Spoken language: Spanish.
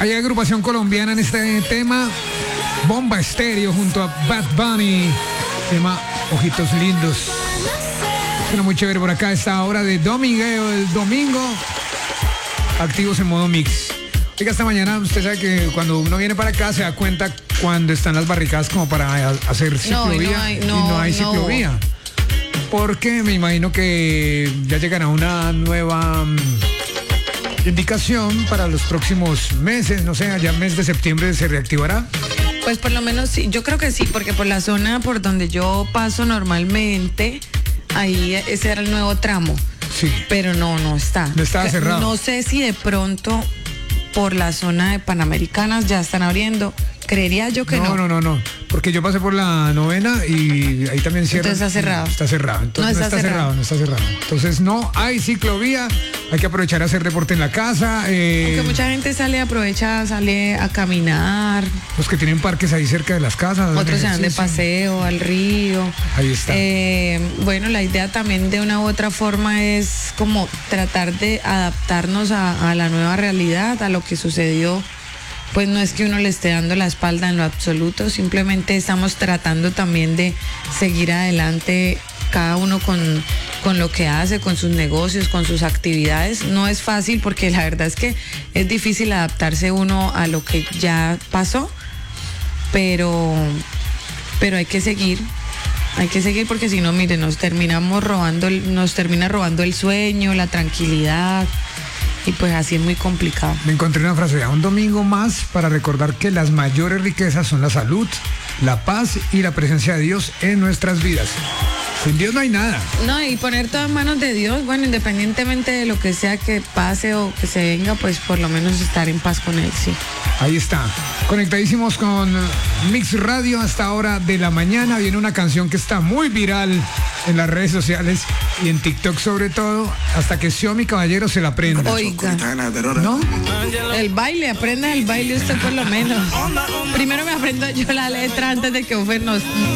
Hay agrupación colombiana en este tema. Bomba Estéreo junto a Bad Bunny. Tema Ojitos Lindos. Suena muy chévere por acá esta hora de domingueo, el domingo. Activos en modo mix. Oiga, esta mañana usted sabe que cuando uno viene para acá se da cuenta cuando están las barricadas como para hacer ciclovía y no hay ciclovía. Porque me imagino que ya llegará una nueva indicación para los próximos meses, no sé, allá mes de septiembre se reactivará. Pues por lo menos sí, yo creo que sí, porque por la zona por donde yo paso normalmente, ahí ese era el nuevo tramo. Sí. Pero no está. No estaba cerrado. No sé si de pronto por la zona de Panamericanas ya están abriendo. Creería yo que no. No. Porque yo pasé por la 9ª y ahí también cierra. Entonces está cerrado. Está cerrado. Entonces no está cerrado. Entonces no hay ciclovía. Hay que aprovechar a hacer deporte en la casa. Porque mucha gente sale a caminar. Los que tienen parques ahí cerca de las casas. Otros se van de paseo al río. Ahí está. Bueno, la idea también de una u otra forma es como tratar de adaptarnos a la nueva realidad, a lo que sucedió. Pues no es que uno le esté dando la espalda en lo absoluto, simplemente estamos tratando también de seguir adelante cada uno con lo que hace, con sus negocios, con sus actividades. No es fácil porque la verdad es que es difícil adaptarse uno a lo que ya pasó, pero hay que seguir porque si no, mire, nos termina robando el sueño, la tranquilidad. Y pues así es muy complicado. Me encontré una frase, un domingo más para recordar que las mayores riquezas son la salud, la paz y la presencia de Dios en nuestras vidas. Sin Dios no hay nada. No, y poner todo en manos de Dios, bueno, independientemente de lo que sea que pase o que se venga, pues por lo menos estar en paz con Él, sí. Ahí está. Conectadísimos con Mix Radio hasta hora de la mañana. Viene una canción que está muy viral en las redes sociales y en TikTok sobre todo, hasta que Xiaomi Caballero se la aprenda. Oiga. ¿No? El baile, aprenda el baile usted por lo menos. Primero me aprendo yo la letra antes de que Ofer nos